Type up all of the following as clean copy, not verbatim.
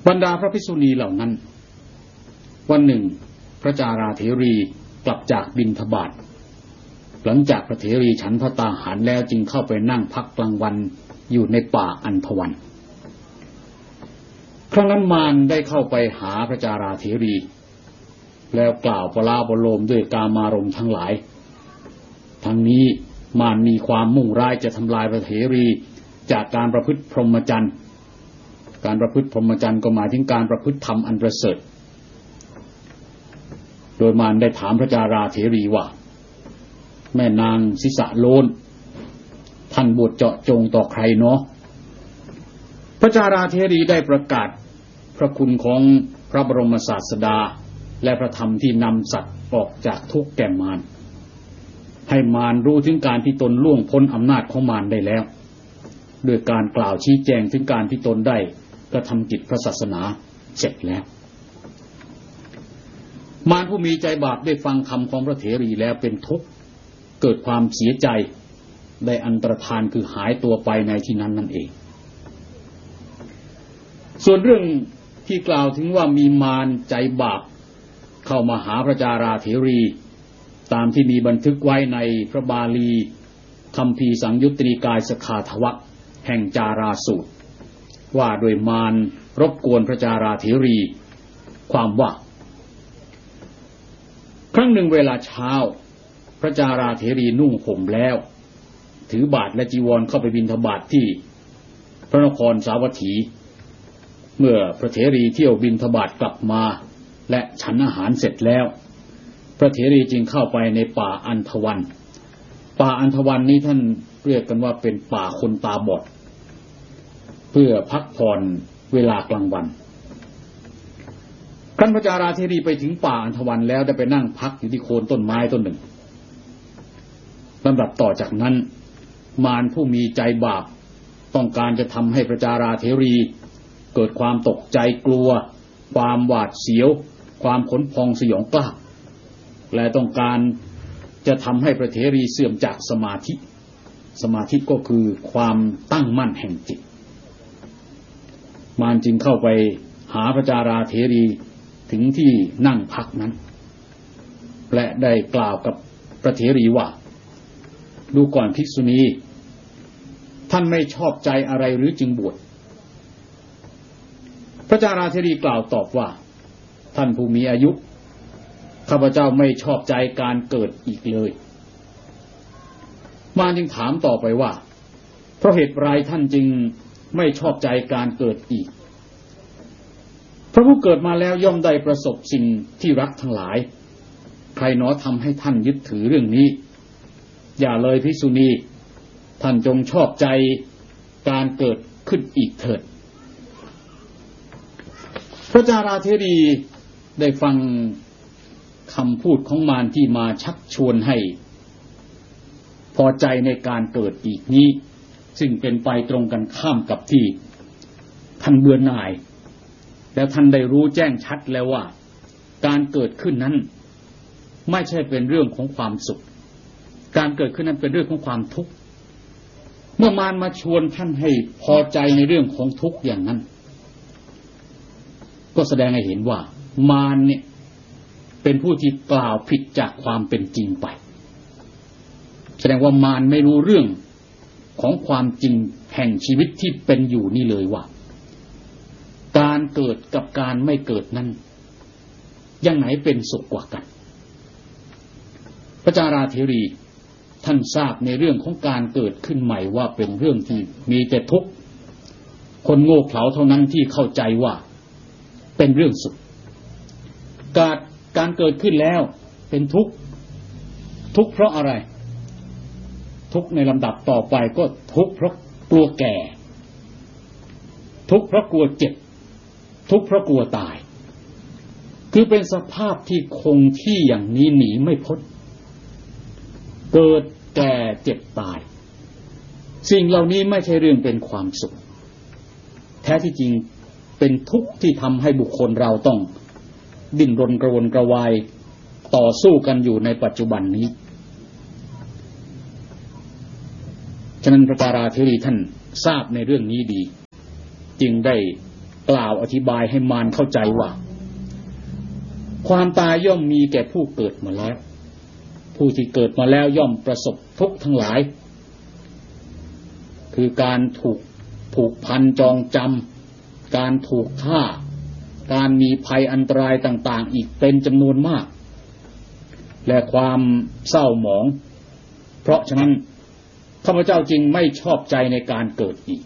บรรดาพระภิกษุณีเหล่านั้นวันหนึ่งพระจาราเถรีกลับจากบิณฑบาตหลังจากพระเถรีฉันพระตาหารแล้วจึงเข้าไปนั่งพักกลางวันอยู่ในป่าอันธวันครั้งนั้นมารได้เข้าไปหาพระจาราเถรีแล้วกล่าวปลาประโลมด้วยกามารมณ์ทั้งหลายทั้งนี้มารมีความมุ่งร้ายจะทำลายพระเถรีจากการประพฤติพรหมจรรย์การประพฤติพรหมจรรย์ก็หมายถึงการประพฤติธรรมอันประเสริฐโดยมารได้ถามพระจาราเถรีว่าแม่นางศิสะโลนท่านบวชเจาะจงต่อใครเนาะพระจาราเถรีได้ประกาศพระคุณของพระบรมศาสดาและพระธรรมที่นำสัตว์ออกจากทุกข์แก่มารให้มารรู้ถึงการที่ตนล่วงพ้นอำนาจของมารได้แล้วด้วยการกล่าวชี้แจงถึงการที่ตนได้กระทำกิจพระศาสนาเสร็จแล้วมารผู้มีใจบาปได้ฟังคำของพระเถรีแล้วเป็นทุกข์เกิดความเสียใจได้อันตรธานคือหายตัวไปในที่นั้นนั่นเองส่วนเรื่องที่กล่าวถึงว่ามีมารใจบาปเข้ามาหาพระจาราเถรีตามที่มีบันทึกไว้ในพระบาลีคัมภีร์สังยุตตินิกายสขาทวรรคแห่งจาราสูตรว่าโดยมารรบกวนพระจาราเถรีความว่าครั้งหนึ่งเวลาเช้าพระจาราเถรีนุ่งห่มแล้วถือบาตรและจีวรเข้าไปบิณฑบาตที่พระนครสาวัตถีเมื่อพระเถรีเที่ยวบิณฑบาตกลับมาและฉันอาหารเสร็จแล้วพระเถรีจึงเข้าไปในป่าอันธวันป่าอันธวันนี้ท่านเรียกกันว่าเป็นป่าคนตาบอดเพื่อพักผ่อนเวลากลางวันครั้นพระจาราเถรีไปถึงป่าอันธวันแล้วได้ไปนั่งพักอยู่ที่โคนต้นไม้ต้นหนึ่งลำดับต่อจากนั้นมารผู้มีใจบาปต้องการจะทำให้พระจาราเถรีเกิดความตกใจกลัวความหวาดเสียวความขนพองสยองกล้าและต้องการจะทำให้พระเถรีเสื่อมจากสมาธิก็คือความตั้งมั่นแห่งจิตมารจึงเข้าไปหาพระจาราเถรีถึงที่นั่งพักนั้นและได้กล่าวกับพระเถรีว่าดูก่อนภิกษุณีท่านไม่ชอบใจอะไรหรือจึงบวชพระจาราเถรีกล่าวตอบว่าท่านผู้มีอายุข้าพเจ้าไม่ชอบใจการเกิดอีกเลยมารจึงถามต่อไปว่าเพราะเหตุไรท่านจึงไม่ชอบใจการเกิดอีกพระผู้เกิดมาแล้วย่อมได้ประสบสิ่งที่รักทั้งหลายใครหนอทำให้ท่านยึดถือเรื่องนี้อย่าเลยภิกษุณีท่านจงชอบใจการเกิดขึ้นอีกเถิดพระจาราเถรีได้ฟังคำพูดของมารที่มาชักชวนให้พอใจในการเกิดอีกนี้ซึ่งเป็นไปตรงกันข้ามกับที่ท่านเบื่อหน่ายแล้วท่านได้รู้แจ้งชัดแล้วว่าการเกิดขึ้นนั้นไม่ใช่เป็นเรื่องของความสุขการเกิดขึ้นนั้นเป็นเรื่องของความทุกข์เมื่อมารมาชวนท่านให้พอใจในเรื่องของทุกข์อย่างนั้นก็แสดงให้เห็นว่ามารเนี่ยเป็นผู้ที่กล่าวผิดจากความเป็นจริงไปแสดงว่ามารไม่รู้เรื่องของความจริงแห่งชีวิตที่เป็นอยู่นี่เลยว่าการเกิดกับการไม่เกิดนั้นอย่างไหนเป็นสุขกว่ากันพระจาราเถรีท่านทราบในเรื่องของการเกิดขึ้นใหม่ว่าเป็นเรื่องที่มีแต่ทุกข์คนโง่เขลาเท่านั้นที่เข้าใจว่าเป็นเรื่องสุขการเกิดขึ้นแล้วเป็นทุกข์เพราะอะไรทุกข์ในลำดับต่อไปก็ทุกข์เพราะกลัวแก่ทุกข์เพราะกลัวเจ็บทุกข์เพราะกลัวตายคือเป็นสภาพที่คงที่อย่างนี้หนีไม่พ้นเกิดแก่เจ็บตายสิ่งเหล่านี้ไม่ใช่เรื่องเป็นความสุขแท้ที่จริงเป็นทุกข์ที่ทำให้บุคคลเราต้องดิ้นรนกระวนกระวายต่อสู้กันอยู่ในปัจจุบันนี้ฉะนั้นพระจาราเถรีท่านทราบในเรื่องนี้ดีจึงได้กล่าวอธิบายให้มารเข้าใจว่าความตายย่อมมีแก่ผู้เกิดมาแล้วผู้ที่เกิดมาแล้วย่อมประสบทุกข์ทั้งหลายคือการถูกผูกพันจองจำการถูกฆ่าการมีภัยอันตรายต่างๆอีกเป็นจำนวนมากและความเศร้าหมองเพราะฉะนั้นข้าพเจ้าจึงไม่ชอบใจในการเกิดอีก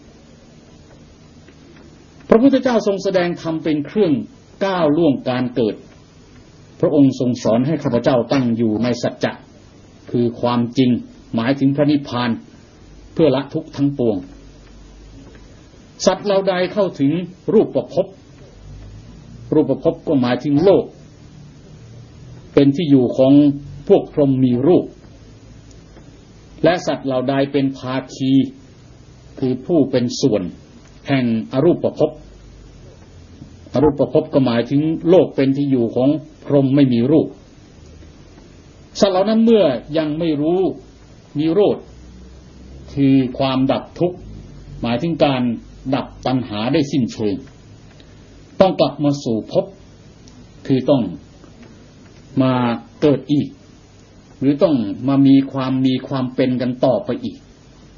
พระพุทธเจ้าทรงแสดงธรรมเป็นเครื่องก้าวล่วงการเกิดพระองค์ทรงสอนให้ข้าพเจ้าตั้งอยู่ในสัจจะคือความจริงหมายถึงพระนิพพานเพื่อละทุกข์ทั้งปวงสัตว์เราใดเข้าถึงรูปภพรูปภพก็หมายถึงโลกเป็นที่อยู่ของพวกพรหมมีรูปและสัตว์เหล่าใดเป็นภาคีคือผู้เป็นส่วนแห่งอรูปภพอรูปภพก็หมายถึงโลกเป็นที่อยู่ของพรหมไม่มีรูปสัตว์เหล่านั้นเมื่อยังไม่รู้นิโรธคือความดับทุกข์หมายถึงการดับตัณหาได้สิ้นเชิงต้องกลับมาสู่ภพคือต้องมาเกิดอีกหรือต้องมามีความเป็นกันต่อไปอีก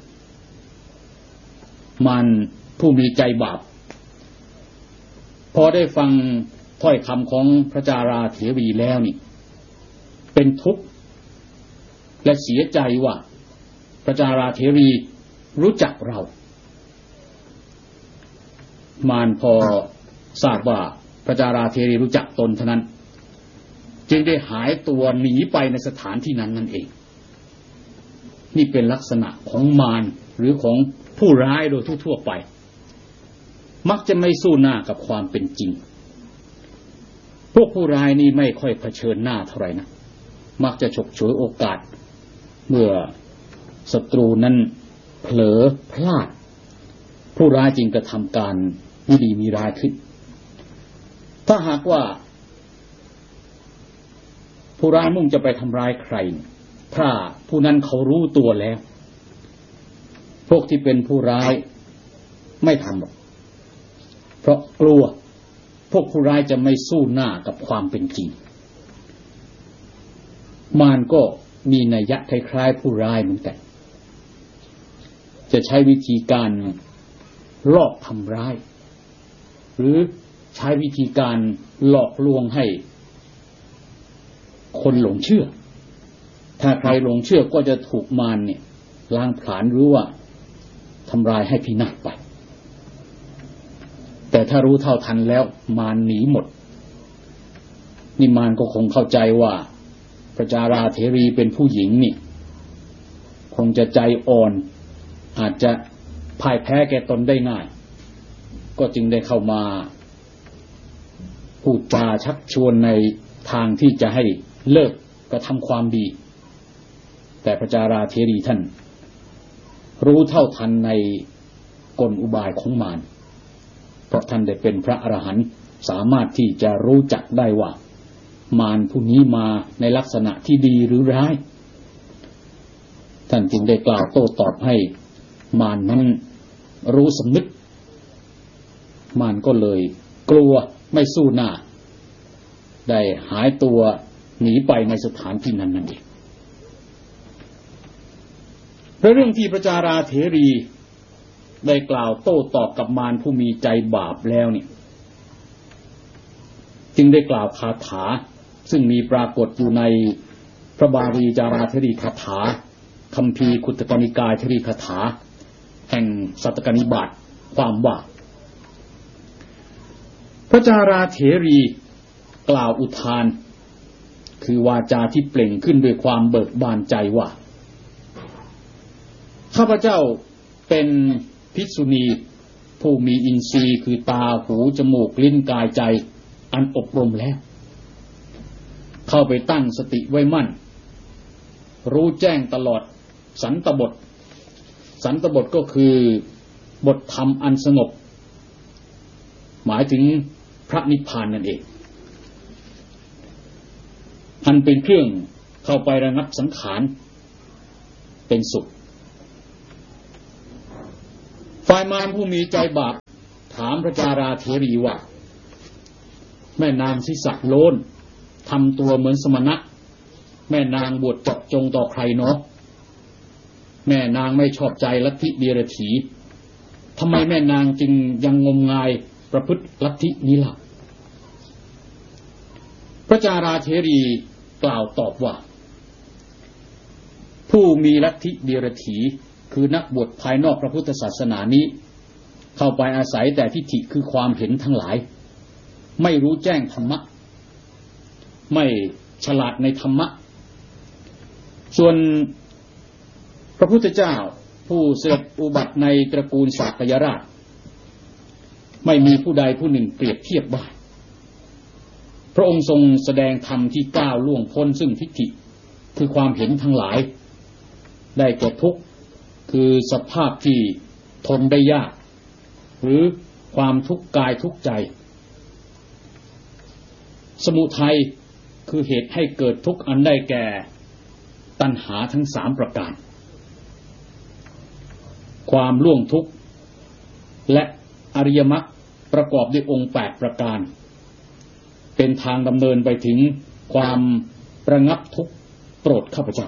มันผู้มีใจบาปพอได้ฟังถ้อยคำของพระจาราเถรีแล้วนี่เป็นทุกข์และเสียใจว่าพระจาราเถรีรู้จักเรามารพอทราบว่าพระจาราเถรีรู้จักตนเท่านั้นจึงได้หายตัวหนีไปในสถานที่นั้นนั่นเองนี่เป็นลักษณะของมารหรือของผู้ร้ายโดยทั่วๆไปมักจะไม่สู้หน้ากับความเป็นจริงพวกผู้ร้ายนี่ไม่ค่อยเผชิญหน้าเท่าไหร่นะมักจะฉกฉวยโอกาสเมื่อศัตรูนั้นเผลอพลาดผู้ร้ายจึงกระทำการไม่ดีมีร้ายขึ้นถ้าหากว่าผู้ร้ายมุ่งจะไปทำร้ายใครถ้าผู้นั้นเขารู้ตัวแล้วพวกที่เป็นผู้ร้ายไม่ทำหรอกเพราะกลัวพวกผู้ร้ายจะไม่สู้หน้ากับความเป็นจริงมารก็มีนัยยะคล้ายๆผู้ร้ายเหมือนกันจะใช้วิธีการลอบทำร้ายหรือใช้วิธีการหลอกลวงให้คนหลงเชื่อถ้าใครหลงเชื่อก็จะถูกมารเนี่ยล้างผลาญหรือว่าทำลายให้พินาศไปแต่ถ้ารู้เท่าทันแล้วมารหนีหมดนี่มารก็คงเข้าใจว่าพระจาราเถรีเป็นผู้หญิงนี่คงจะใจอ่อนอาจจะพ่ายแพ้แก่ตนได้ง่ายก็จึงได้เข้ามาพูดจาชักชวนในทางที่จะให้เลิกกระทำความดีแต่พระจาราเถรีท่านรู้เท่าทันในกลอุบายของมารเพราะท่านได้เป็นพระอรหันต์สามารถที่จะรู้จักได้ว่ามารผู้นี้มาในลักษณะที่ดีหรือร้ายท่านจึงได้กล่าวโต้ตอบให้มารนั้นรู้สำนึกมารก็เลยกลัวไม่สู้หน้าได้หายตัวหนีไปในสถานที่นั้นนั่นเองเรื่องที่พระจาราเถรีได้กล่าวโต้ตอบกับมารผู้มีใจบาปแล้วเนี่ยจึงได้กล่าวคาถาซึ่งมีปรากฏอยู่ในพระบาลีจาราเถรีคาถาคัมภีร์ขุตกนิกายเถรีคาถาแห่งสัตตกนิบาตความว่าพระจาราเถรีกล่าวอุทานคือวาจาที่เปล่งขึ้นด้วยความเบิกบานใจว่าข้าพเจ้าเป็นภิกษุณีผู้มีอินทรีย์คือตาหูจมูกลิ้นกายใจอันอบรมแล้วเข้าไปตั้งสติไว้มั่นรู้แจ้งตลอดสันตบทสันตบทก็คือบทธรรมอันสงบหมายถึงพระนิพพานนั่นเองอันเป็นเครื่องเข้าไประงับสังขารเป็นสุขฝ่ายมารผู้มีใจบาปถามพระจาราเถรีว่าแม่นางศีรษะโล้นทำตัวเหมือนสมณะแม่นางบวชเจาะจงต่อใครเนาะแม่นางไม่ชอบใจลัทธิเดียรถีทำไมแม่นางจึงยังงมงายประพฤติลัทธินี้ล่ะพระจาราเถรีกล่าวตอบว่าผู้มีลัทธิเดียรถีคือนักบวชภายนอกพระพุทธศาสนานี้เข้าไปอาศัยแต่ทิฏฐิคือความเห็นทั้งหลายไม่รู้แจ้งธรรมะไม่ฉลาดในธรรมะส่วนพระพุทธเจ้าผู้เสด็จอุบัติในตระกูลสากยราชไม่มีผู้ใดผู้หนึ่งเปรียบเทียบได้พระองค์ทรงแสดงธรรมที่ก้าวล่วงพ้นซึ่งทิฏฐิคือความเห็นทั้งหลายได้แก่ทุกข์คือสภาพที่ทนได้ยากหรือความทุกข์กายทุกข์ใจสมุทัยคือเหตุให้เกิดทุกข์อันได้แก่ตัณหาทั้ง3ประการความล่วงทุกข์และอริยมรรคประกอบด้วยองค์8ประการเป็นทางดำเนินไปถึงความระงับทุกข์โปรดข้าพเจ้า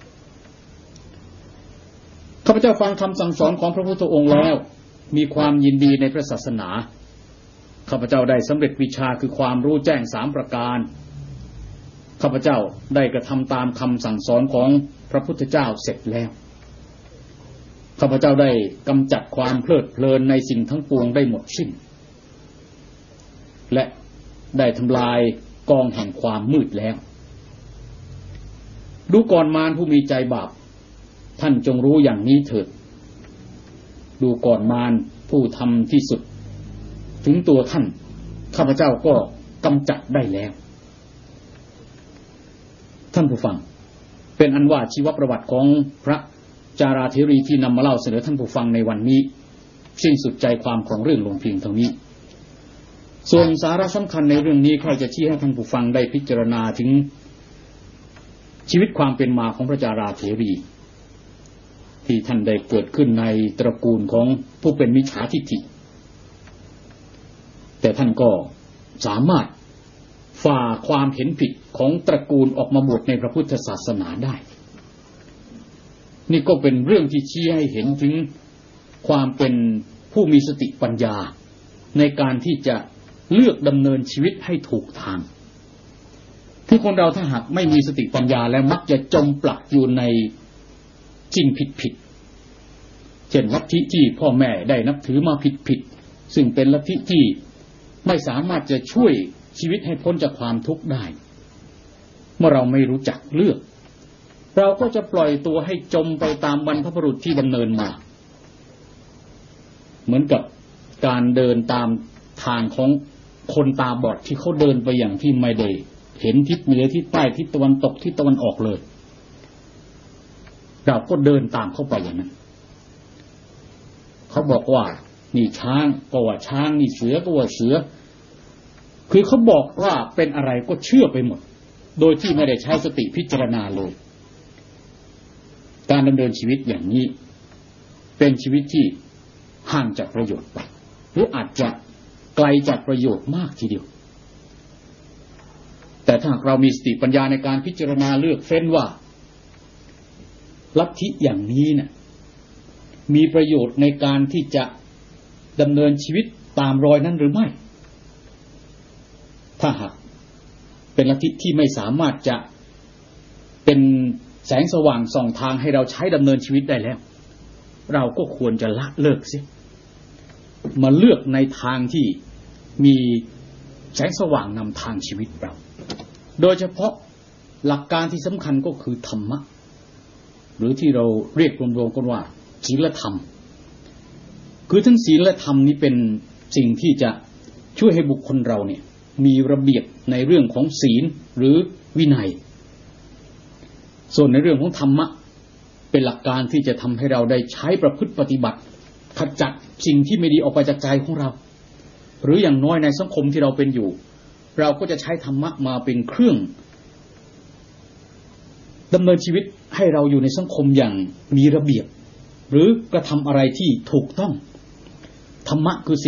ฟังคำสั่งสอนของพระพุทธองค์แล้วมีความยินดีในพระศาสนาข้าพเจ้าได้สำเร็จวิชาคือความรู้แจ้ง3ประการข้าพเจ้าได้กระทำตามคำสั่งสอนของพระพุทธเจ้าเสร็จแล้วข้าพเจ้าได้กำจัดความเพลิดเพลินในสิ่งทั้งปวงได้หมดสิ้นและได้ทำลายกองแห่งความมืดแล้วดูก่อนมารผู้มีใจบาปท่านจงรู้อย่างนี้เถิดดูก่อนมารผู้ทำที่สุดถึงตัวท่านข้าพเจ้าก็กำจัดได้แล้วท่านผู้ฟังเป็นอันว่าชีวประวัติของพระจาราเถรีที่นำมาเล่าเสนอท่านผู้ฟังในวันนี้สิ้นสุดใจความของเรื่องลงเพียงเท่านี้ส่วนสาระสำคัญในเรื่องนี้ใครจะชี้ให้ท่านผู้ฟังได้พิจารณาถึงชีวิตความเป็นมาของพระจาราเถรีที่ท่านได้เกิดขึ้นในตระกูลของผู้เป็นมิจฉาทิฏฐิแต่ท่านก็สามารถฝ่าความเห็นผิดของตระกูลออกมาบวชในพระพุทธศาสนาได้นี่ก็เป็นเรื่องที่ชี้ให้เห็นถึงความเป็นผู้มีสติปัญญาในการที่จะเลือกดำเนินชีวิตให้ถูกทางที่คนเราถ้าหากไม่มีสติปัญญาแล้วมักจะจมปลักอยู่ในสิ่งผิดเช่นลัทธิที่พ่อแม่ได้นับถือมาผิดซึ่งเป็นลัทธิที่ไม่สามารถจะช่วยชีวิตให้พ้นจากความทุกข์ได้เมื่อเราไม่รู้จักเลือกเราก็จะปล่อยตัวให้จมไปตามบรรพบุรุษที่ดำเนินมาเหมือนกับการเดินตามทางของคนตาบอดที่เขาเดินไปอย่างที่ไม่ได้เห็นทิศเหนือทิศใต้ทิศตะวันตกทิศตะวันออกเลยเราก็เดินตามเข้าไปอย่างนั้นเขาบอกว่านี่ช้างก็ว่าช้างนี่เสือก็ว่าเสือคือเขาบอกว่าเป็นอะไรก็เชื่อไปหมดโดยที่ไม่ได้ใช้สติพิจารณาเลยการดำเนินชีวิตอย่างนี้เป็นชีวิตที่ห่างจากประโยชน์ไปหรืออาจจะไกลจากประโยชน์มากทีเดียวแต่ถ้าเรามีสติปัญญาในการพิจารณาเลือกเฟ้นว่าลัทธิอย่างนี้เนี่ยมีประโยชน์ในการที่จะดำเนินชีวิตตามรอยนั้นหรือไม่ถ้าหากเป็นลัทธิที่ไม่สามารถจะเป็นแสงสว่างส่องทางให้เราใช้ดำเนินชีวิตได้แล้วเราก็ควรจะละเลิกสิมาเลือกในทางที่มีแสงสว่างนำทางชีวิตเราโดยเฉพาะหลักการที่สำคัญก็คือธรรมะหรือที่เราเรียกรวมๆกันว่าศีลธรรมคือทั้งศีลและธรรมนี้เป็นสิ่งที่จะช่วยให้บุคคลเราเนี่ยมีระเบียบในเรื่องของศีลหรือวินัยส่วนในเรื่องของธรรมะเป็นหลักการที่จะทำให้เราได้ใช้ประพฤติปฏิบัติขจัดสิ่งที่ไม่ดีออกไปจากใจของเราหรืออย่างน้อยในสังคมที่เราเป็นอยู่เราก็จะใช้ธรรมะมาเป็นเครื่องดำเนินชีวิตให้เราอยู่ในสังคมอย่างมีระเบียบหรือกระทำอะไรที่ถูกต้องธรรมะคือ